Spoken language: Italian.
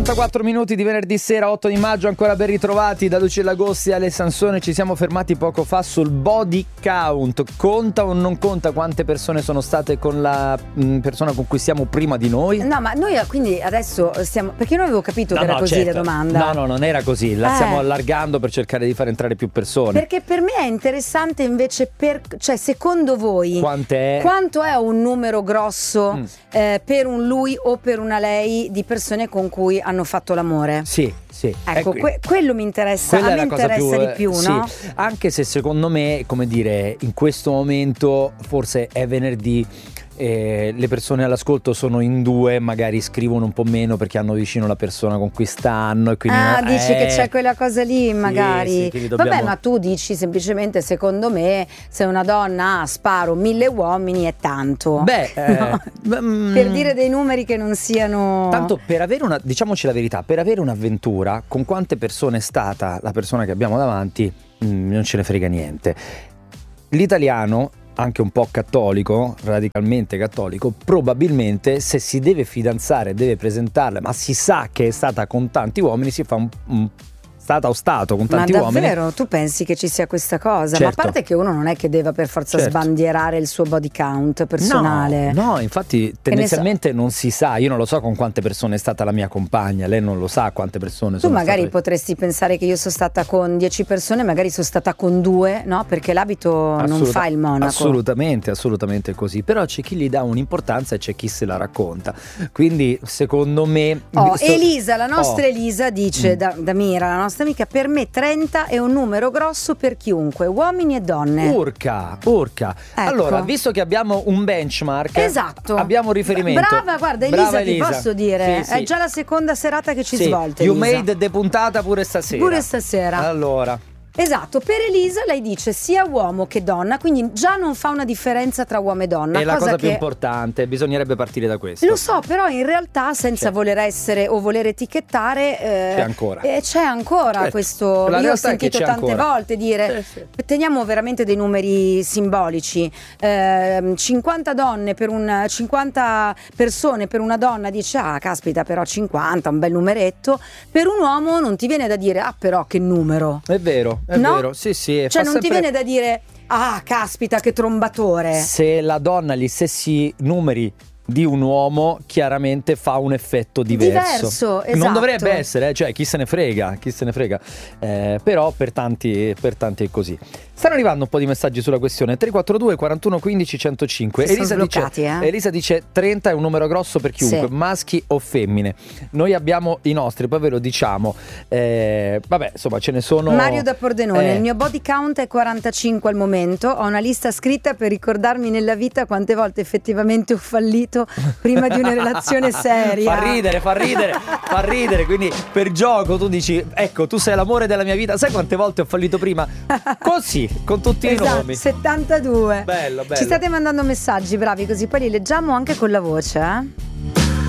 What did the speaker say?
44 minuti di venerdì sera, 8 di maggio, ancora ben ritrovati da Lucilla Gossi e Ale Sansone. Ci siamo fermati poco fa sul body count. Conta o non conta quante persone sono state con la persona con cui stiamo prima di noi? No, ma noi quindi adesso stiamo... Perché io non avevo capito che era così certo. la domanda. No, non era così. La stiamo allargando per cercare di far entrare più persone. Perché per me è interessante invece cioè secondo voi quanto è un numero grosso per un lui o per una lei di persone con cui hanno fatto l'amore? Sì. Ecco, quello mi interessa. A me interessa di più, no? Sì. Anche se secondo me, come dire, in questo momento forse è venerdì, le persone all'ascolto sono in due, magari scrivono un po' meno perché hanno vicino la persona con cui stanno e quindi dici che c'è quella cosa lì magari. Sì, dobbiamo... Vabbè, ma tu dici semplicemente, secondo me, se una donna ha sparo 1000 uomini è tanto. No? Per dire dei numeri che non siano... Tanto per avere diciamoci la verità, per avere un'avventura, con quante persone è stata la persona che abbiamo davanti, non ce ne frega niente. L'italiano, anche un po' cattolico, radicalmente cattolico, probabilmente se si deve fidanzare, deve presentarla, ma si sa che è stata con tanti uomini, si fa stato con tanti uomini. Ma davvero? Tu pensi che ci sia questa cosa? Certo. Ma a parte che uno non è che deve per forza sbandierare il suo body count personale. No, infatti tendenzialmente non si sa. Io non lo so con quante persone è stata la mia compagna, lei non lo sa quante persone sono state. Tu magari potresti pensare che io sono stata con 10 persone, magari sono stata con 2, no? Perché l'abito non fa il monaco. Assolutamente così. Però c'è chi gli dà un'importanza e c'è chi se la racconta. Quindi secondo me... Elisa, la nostra Elisa dice, da Mira, la nostra amica, per me 30 è un numero grosso per chiunque, uomini e donne. Urca. Ecco. Allora, visto che abbiamo un benchmark, esatto, abbiamo un riferimento. Brava, guarda Elisa, ti posso dire, sì. È già la seconda serata che ci svolte, You Elisa. made the puntata pure stasera. Allora, esatto, per Elisa lei dice sia uomo che donna, quindi già non fa una differenza tra uomo e donna. È la cosa più importante, bisognerebbe partire da questo. Lo so, però in realtà senza voler essere o voler etichettare c'è ancora certo. questo. Io ho sentito tante volte dire teniamo veramente dei numeri simbolici, 50 donne per 50 persone per una donna, dice caspita, però 50 un bel numeretto. Per un uomo non ti viene da dire però che numero. È vero. È vero, sì. Cioè non ti viene da dire caspita che trombatore. Se la donna ha gli stessi numeri di un uomo, chiaramente fa un effetto diverso. Esatto. Non dovrebbe essere, cioè chi se ne frega. Però per tanti è così. Stanno arrivando un po' di messaggi sulla questione. 342 41 15 105. Elisa dice 30 è un numero grosso per chiunque, maschi o femmine. Noi abbiamo i nostri, poi ve lo diciamo. Vabbè, insomma, ce ne sono. Mario da Pordenone, il mio body count è 45 al momento. Ho una lista scritta per ricordarmi nella vita quante volte effettivamente ho fallito prima di una relazione seria. Fa ridere. Quindi per gioco tu dici, ecco, tu sei l'amore della mia vita. Sai quante volte ho fallito prima? Così, con tutti i nomi. 72. Bello. Ci state mandando messaggi, bravi, così poi li leggiamo anche con la voce,